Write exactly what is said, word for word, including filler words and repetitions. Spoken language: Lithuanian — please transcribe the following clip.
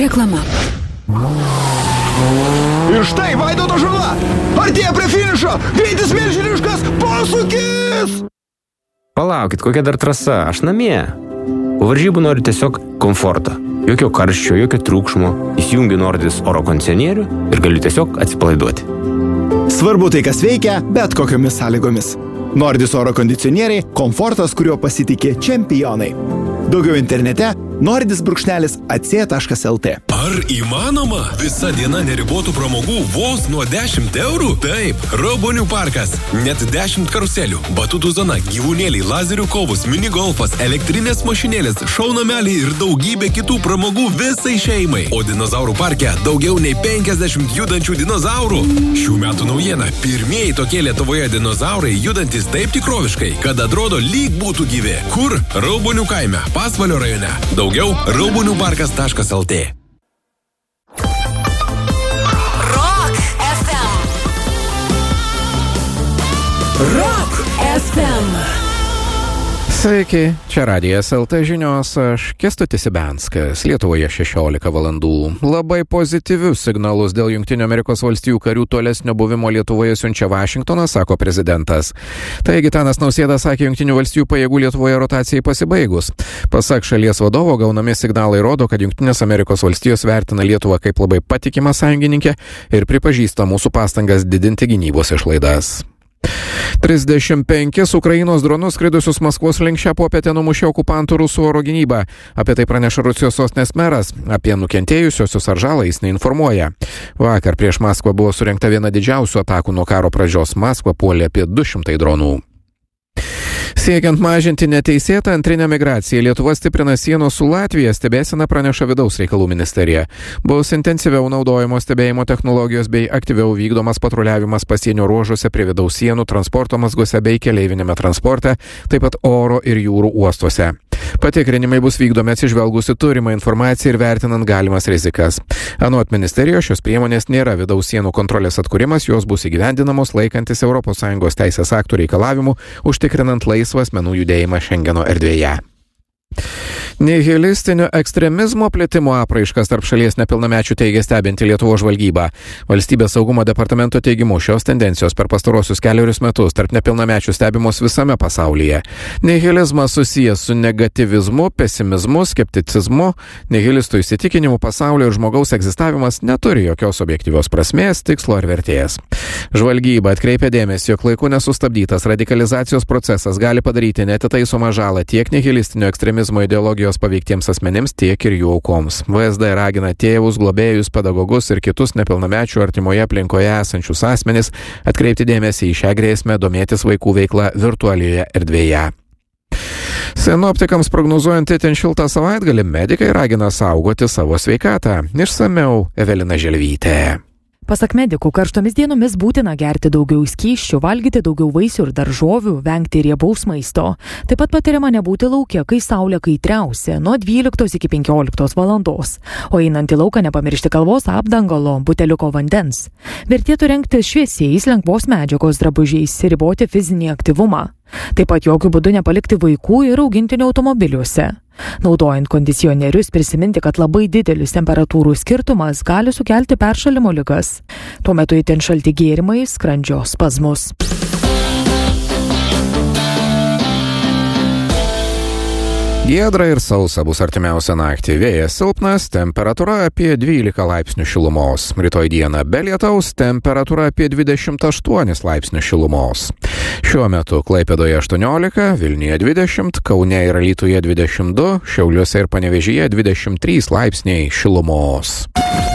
Reklama. Ir štai Vaidoto žala. Artėja prie finišo. Greitis milžiniškas. Posūkis. Palaukit, kokia dar trasa? Aš namie. Po varžybų noriu tiesiog komforto. Jokio karščio, jokio triukšmo. Įsijungiu Nordis oro kondicionierių ir galiu tiesiog atsipalaiduoti. Svarbu tai, kas veikia, bet kokiomis sąlygomis. Nordis oro kondicionieriai – komfortas, kuriuo pasitikė čempionai. Daugiau internete nordis brūkšnelis ac taškas lt. Ar įmanoma? Visa diena neribotų pramogų vos nuo dešimt eurų? Taip, Raubonių parkas. Net dešimt karuselių, batutų zona, gyvūnėliai, lazerių kovos, minigolfas, elektrinės mašinėlės, šaunameliai ir daugybė kitų pramogų visai šeimai. O dinozaurų parke daugiau nei penkiasdešimt judančių dinozaurų. Šių metų naujiena. Pirmieji tokie Lietuvoje dinozaurai judantis taip tikroviškai, kad atrodo lyg būtų gyvi. Kur? Raubonių kaime, Pasvalio rajone. Daugiau raubonių parkas taškas lt. Rock F M. Rock F M. Sveiki, čia Radijas L T žinios, aš Kęstutis Ibenskas, Lietuvoje šešiolika valandų. Labai pozityvius signalus dėl Jungtinių Amerikos valstijų karių tolesnio buvimo Lietuvoje siunčia Vašingtonas, sako prezidentas. Tai Gitanas Nausėda sakė Jungtinių valstijų pajėgų Lietuvoje rotacijai pasibaigus. Pasak šalies vadovo, gaunami signalai rodo, kad Jungtinės Amerikos valstijos vertina Lietuvą kaip labai patikimą sąjungininkę ir pripažįsta mūsų pastangas didinti gynybos išlaidas. trisdešimt penkis Ukrainos dronus skridusius Maskvos link šią popietę numušė okupantų rusų oro gynyba. Apie tai praneša Rusijos sostinės meras. Apie nukentėjusiosius ar žalą jis neinformuoja. Vakar prieš Maskvą buvo surengta viena didžiausių atakų nuo karo pradžios. Maskvą puolė apie du šimtai dronų. Siekiant mažinti neteisėtą antrinę migraciją, Lietuva stiprina sienos su Latvija, stebėsena praneša Vidaus reikalų ministerija. Bus intensyviau naudojamos stebėjimo technologijos bei aktyviau vykdomas patruliavimas pasienio ruožuose prie vidaus sienų, transporto mazguose bei keleivinėme transporte, taip pat oro ir jūrų uostuose. Patikrinimai bus vykdomi atsižvelgusi turimą informaciją ir vertinant galimas rizikas. Anot ministerijos, šios priemonės nėra vidaus sienų kontrolės atkūrimas, jos bus įgyvendinamos laikantis Europos Sąjungos teisės aktų reikalavimų, užtikrinant laisvą asmenų judėjimą Šengeno erdvėje. Nihilistinio ekstremizmo plitimo apraiškas tarp šalies nepilnamečių teigia stebinti Lietuvos žvalgyba. Valstybės saugumo departamento teigimu šios tendencijos per pastarosius keliarius metus tarp nepilnamečių stebimos visame pasaulyje. Nihilizmas susijęs su negatyvizmu, pesimizmu, skepticizmu. Nihilistų įsitikinimų pasaulio ir žmogaus egzistavimas neturi jokios objektyvios prasmės, tikslo ar vertės. Žvalgyba atkreipia dėmesį, jog laiku nesustabdytas radikalizacijos procesas gali padaryti netitaisomą žalą tiek nihilistinio ekstremizmo ideologijos paveiktiems asmenims, tiek ir jų aukoms. V S D ragina tėvus, globėjus, pedagogus ir kitus nepilnamečių artimoje aplinkoje esančius asmenis atkreipti dėmesį į šią grėsmę, domėtis vaikų veiklą virtualioje erdvėje. Sinoptikams prognozuojant itin šiltą savaitgalį, medikai ragina saugoti savo sveikatą. Išsamiau Evelina Želvytė. Pasak medikų, karštomis dienomis būtina gerti daugiau skysčių, valgyti daugiau vaisių ir daržovių, vengti riebaus maisto. Taip pat patariama nebūti lauke, kai saulė kaitriausia, nuo dvyliktos iki penkioliktos valandos. O einant į lauką nepamiršti kalvos apdangalo, buteliuko vandens. Vertėtų rengtis šviesiais lengvos medžiagos drabužiais ir riboti fizinį aktyvumą. Taip pat jokių būdų nepalikti vaikų ir augintinių automobiliuose. Naudojant kondicionierius prisiminti, kad labai didelis temperatūrų skirtumas gali sukelti peršalimo ligas. Tuo metu itin šalti gėrimai skrandžio spazmus. Giedra ir sausa bus artimiausią naktį. Vėjas silpnas, temperatūra apie dvylika laipsnių šilumos. Rytoj dieną be lietaus, temperatūra apie dvidešimt aštuonis laipsnių šilumos. Šiuo metu Klaipėdoje aštuoniolika, Vilniuje dvidešimt, Kaune ir Alytuje dvidešimt du, Šiauliuose ir Panevėžyje dvidešimt trys laipsniai šilumos.